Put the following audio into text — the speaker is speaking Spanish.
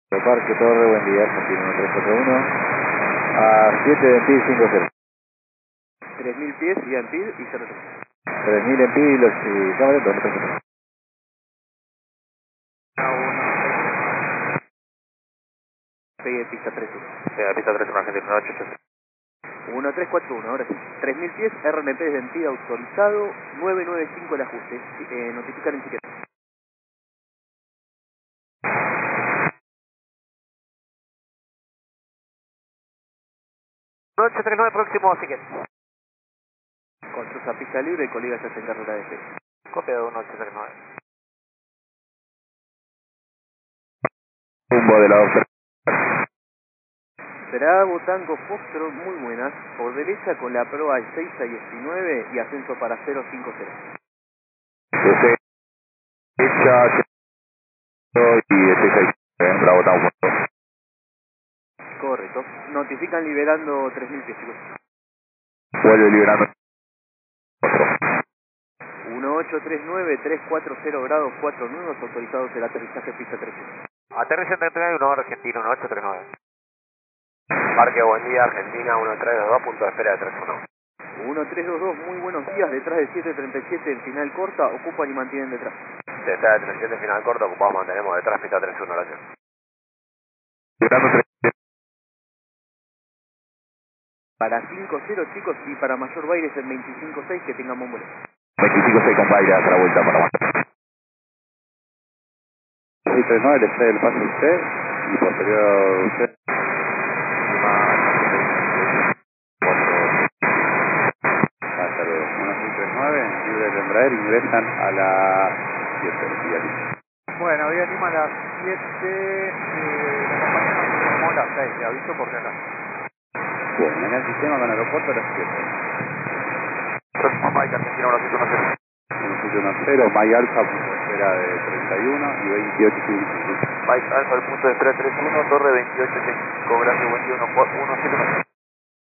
Parque Torre, buen día, Argentina 1341. A 7 de Empid 50. 3000 pies y Empid y 03. 3000 Empid y los cámaras 2. Pegue pista 13. Pista 3, Argentina 18. 1341, ahora sí. 3000 pies, RNP desde Empid autorizado, 995 el ajuste. Notificar en etiqueta. 839 próximo ticket. Construza pista libre, el colega ya se encarga de la despegue. Copia de 1839. Rumbo de la 2. Será Botango Foxtrot, muy buenas. Por derecha con la proa 6 a 19 y ascenso para 050. Derecha, y este 6. Bravo, estamos. Correcto. Notifican liberando 3000 pies, chicos. Vuelve liberando. 1839, 340 grados, 4 nudos, autorizados el aterrizaje pista 13. Aterriza en 39, Argentina 1839. Parque Buen Día, Argentina 1322, punto de espera de 31. 1322, muy buenos días, detrás de 737 en final corta, ocupan y mantienen detrás. Desde de 37 final corto, ocupamos, mantenemos detrás pista 31, gracias. Liberando 3. Para 5-0 chicos y para mayor baile es el 25-6, que tengamos un vuelo. 25-6 con baile hasta la vuelta para más. 639, le cede el paso a usted y posterior a usted. Hasta luego. 1639, libre de Embraer, ingresan a las 7. Bueno, hoy anima a las 7, la compañía nos informó a las 6, le aviso por si acaso. Bien, en el sistema con aeropuerto a las 7. Próximo Mike, Argentina 1810. 110, May Alfa, punto de espera de 31 y 28 Mike Alfa, el punto de espera 31, torre 28, gracias, buen día, 179.